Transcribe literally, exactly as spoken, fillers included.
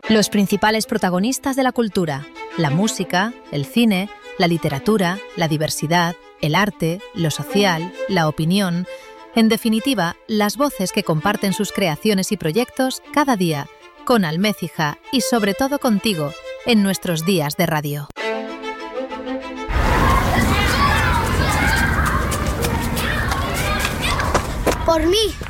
Los principales protagonistas de la cultura, la música, el cine, la literatura, la diversidad, el arte, lo social, la opinión, en definitiva, las voces que comparten sus creaciones y proyectos cada día, con Almécija y sobre todo contigo, en nuestros días de radio. Por mí.